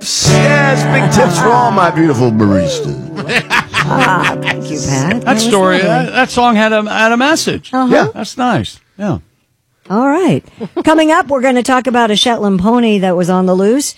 Yes, big tips for all my beautiful baristas. Thank you, Pat. That story, that song had a message. Uh-huh. Yeah. That's nice. Yeah. All right. Coming up, we're going to talk about a Shetland pony that was on the loose.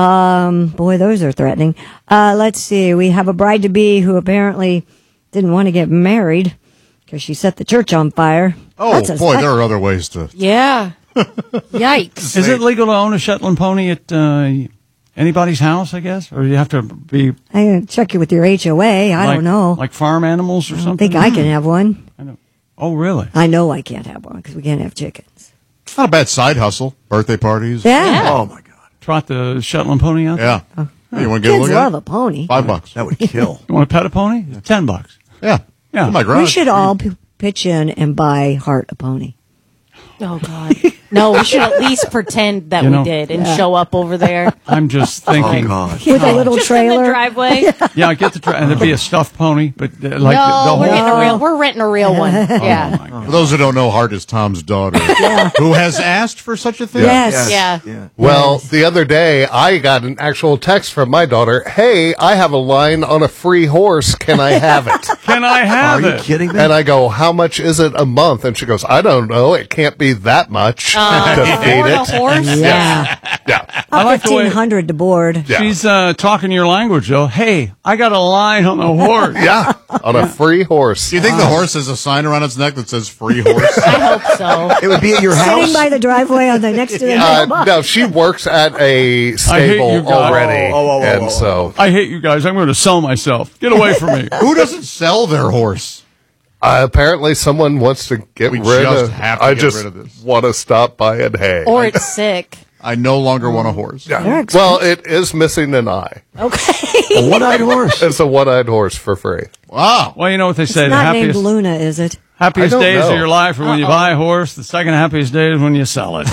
Boy, those are threatening. Let's see. We have a bride-to-be who apparently didn't want to get married because she set the church on fire. Oh, boy, there are other ways to... Yeah. Yikes. Is it legal to own a Shetland pony at anybody's house, I guess? Or you have to be... I gotta check it with your HOA. I don't know. Like farm animals or something? I think I can have one. Oh, really? I know I can't have one because we can't have chickens. It's not a bad side hustle. Birthday parties. Yeah. Oh, my God. Trot the Shetland pony out there? Yeah. Hey, you want to get a Kids look at love it? a pony. $5. That would kill. You want to pet a pony? It's $10. Yeah. Yeah. In my garage. We should all pitch in and buy Heart a pony. Oh, God. No, we should at least pretend that You we know- did and show up over there. I'm just Oh, thinking. God. With a little Just in trailer. the driveway. Yeah, get the and there'd be a stuffed pony, but like No, the we're whole. getting we're renting a real one. Yeah. For those who don't know, Hart is Tom's daughter, who has asked for such a thing. Yes. Yeah. Well, the other day, I got an actual text from my daughter. Hey, I have a line on a free horse. Can I have it? Can I have Are you it? kidding me? And I go, how much is it a month? And she goes, I don't know. It can't be that much to feed For a it. horse? Yeah. I like the way 1,500 to board. Yeah. she's talking your language, though. Hey, I got a line on the horse. Yeah. On a free horse. Do you think the horse has a sign around its neck that says free horse? I hope so. It would be at your Sitting house. by the driveway on the next to the mailbox. No, she works at a you stable guys. already. Oh. And so I hate you guys. I'm going to sell myself. Get away from me. Who doesn't sell their horse? apparently someone wants to get We rid just of have to I get just rid of this. want to stop buying hay. Or it's sick. I no longer want a horse. They're Well, it is missing an eye. Okay. A one-eyed horse. It's a one-eyed horse for free. Wow. Well, you know what they say. It's The not named happiest, Luna, is it? happiest I don't days know. of your life are when you buy a horse. The second happiest day is when you sell it.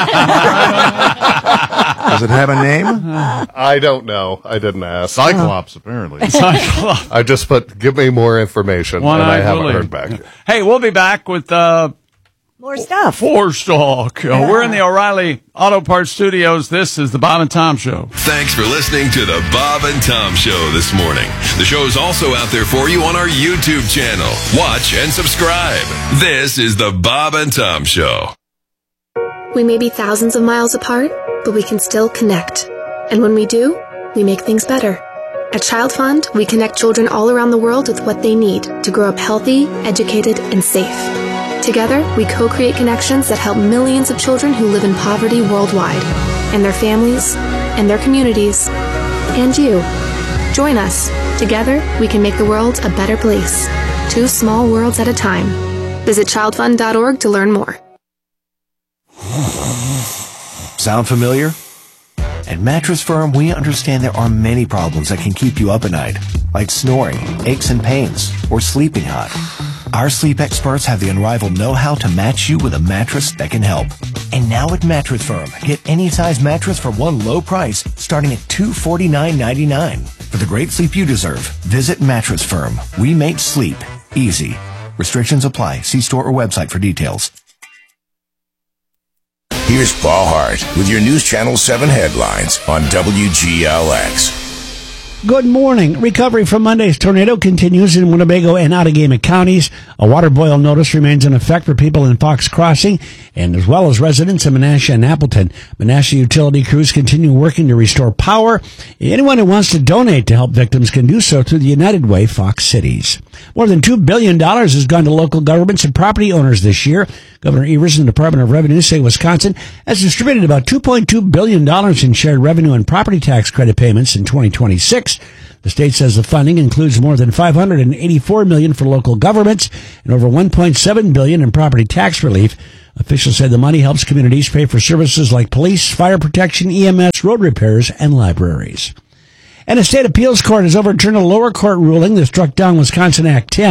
Does it have a name? I don't know. I didn't ask. Cyclops, apparently. I just put, give me more information, and I One-eyed haven't Willie. heard back. Hey, we'll be back with More stuff. Horse Talk. We're in the O'Reilly Auto Parts Studios. This is the Bob and Tom Show. Thanks for listening to the Bob and Tom Show this morning. The show is also out there for you on our YouTube channel. Watch and subscribe. This is the Bob and Tom Show. We may be thousands of miles apart, but we can still connect. And when we do, we make things better. At Child Fund, we connect children all around the world with what they need to grow up healthy, educated, and safe. Together, we co-create connections that help millions of children who live in poverty worldwide, and their families, and their communities, and you. Join us. Together, we can make the world a better place. 2 small worlds at a time. Visit childfund.org to learn more. Sound familiar? At Mattress Firm, we understand there are many problems that can keep you up at night, like snoring, aches and pains, or sleeping hot. Our sleep experts have the unrivaled know-how to match you with a mattress that can help. And now at Mattress Firm, get any size mattress for one low price, starting at $249.99. For the great sleep you deserve, visit Mattress Firm. We make sleep easy. Restrictions apply. See store or website for details. Here's Paul Hart with your News Channel 7 headlines on WGLX. Good morning. Recovery from Monday's tornado continues in Winnebago and Outagamie counties. A water boil notice remains in effect for people in Fox Crossing, and as well as residents in Menasha and Appleton. Menasha utility crews continue working to restore power. Anyone who wants to donate to help victims can do so through the United Way Fox Cities. More than $2 billion has gone to local governments and property owners this year. Governor Evers and the Department of Revenue say Wisconsin has distributed about $2.2 billion in shared revenue and property tax credit payments in 2026. The state says the funding includes more than $584 million for local governments and over $1.7 billion in property tax relief. Officials said the money helps communities pay for services like police, fire protection, EMS, road repairs, and libraries. And a state appeals court has overturned a lower court ruling that struck down Wisconsin Act 10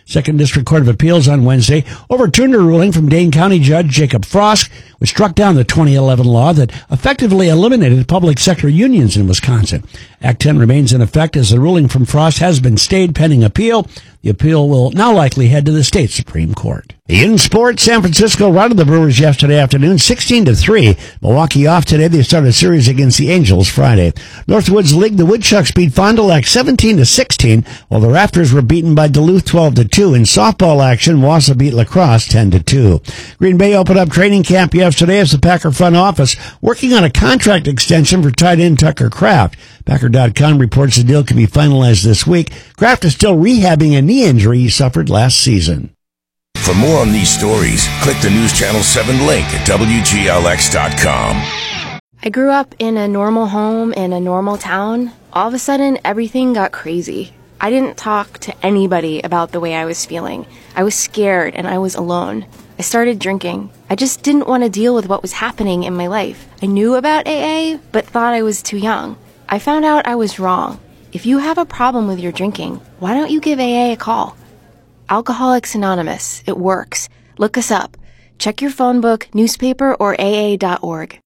Second District Court of Appeals on Wednesday overturned a ruling from Dane County Judge Jacob Frost, which struck down the 2011 law that effectively eliminated public sector unions in Wisconsin. Act 10 remains in effect as the ruling from Frost has been stayed pending appeal. The appeal will now likely head to the state Supreme Court. In sports, San Francisco routed the Brewers yesterday afternoon, 16-3. Milwaukee off today. They start a series against the Angels Friday. Northwoods League, the Woodchucks beat Fond du Lac 17-16, while the Raptors were beaten by Duluth 12-2. In softball action, Wausau beat La Crosse 10-2. Green Bay opened up training camp yesterday as the Packer front office working on a contract extension for tight end Tucker Kraft. Packer.com reports the deal could be finalized this week. Kraft is still rehabbing a knee injury he suffered last season. For more on these stories, click the News Channel 7 link at WGLX.com. I grew up in a normal home in a normal town. All of a sudden, everything got crazy. I didn't talk to anybody about the way I was feeling. I was scared and I was alone. I started drinking. I just didn't want to deal with what was happening in my life. I knew about AA, but thought I was too young. I found out I was wrong. If you have a problem with your drinking, why don't you give AA a call? Alcoholics Anonymous. It works. Look us up. Check your phone book, newspaper, or AA.org.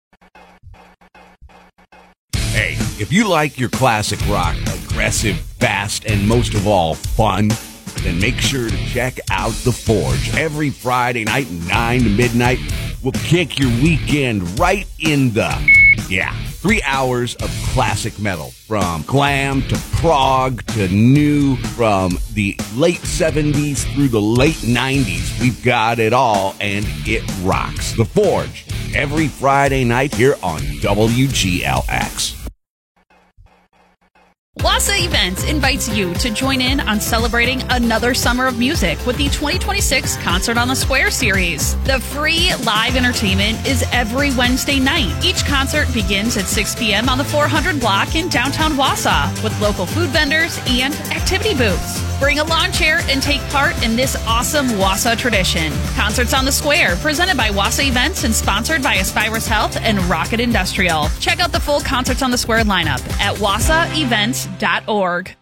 Hey, if you like your classic rock, aggressive, fast, and most of all, fun, then make sure to check out The Forge. Every Friday night, 9 to midnight, we'll kick your weekend right in the... 3 hours of classic metal, from glam to prog to new, from the late 70s through the late 90s. We've got it all, and it rocks. The Forge, every Friday night here on WGLX. Wausau Events invites you to join in on celebrating another summer of music with the 2026 Concert on the Square series. The free live entertainment is every Wednesday night. Each concert begins at 6 p.m. on the 400 block in downtown Wausau with local food vendors and activity booths. Bring a lawn chair and take part in this awesome Wausau tradition. Concerts on the Square, presented by Wausau Events and sponsored by Aspirus Health and Rocket Industrial. Check out the full Concerts on the Square lineup at wausauevents.org.